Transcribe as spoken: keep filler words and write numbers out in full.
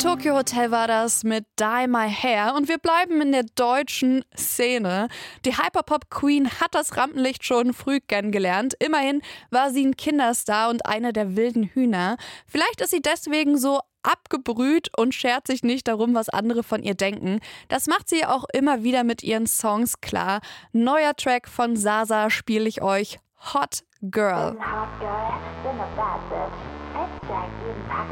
Tokyo Hotel war das mit Dye My Hair und wir bleiben in der deutschen Szene. Die Hyperpop-Queen hat das Rampenlicht schon früh kennengelernt. Immerhin war sie ein Kinderstar und eine der wilden Hühner. Vielleicht ist sie deswegen so abgebrüht und schert sich nicht darum, was andere von ihr denken. Das macht sie auch immer wieder mit ihren Songs klar. Neuer Track von Sasa spiele ich euch, Hot Girl. Hot Girl, bin a bad bitch. Ich check jeden Tag